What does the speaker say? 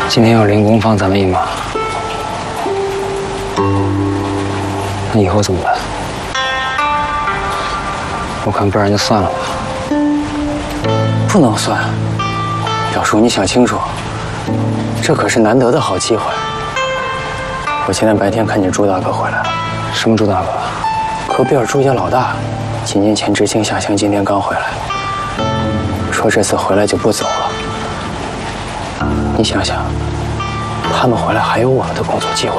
今天有林工放咱们一马，那以后怎么办？我看不然就算了吧。不能算，表叔，你想清楚，这可是难得的好机会。我今天白天看见朱大哥回来了。什么朱大哥？科贝尔朱家老大，几年前执行下乡，今天刚回来，说这次回来就不走了。你想想，他们回来还有我们的工作机会。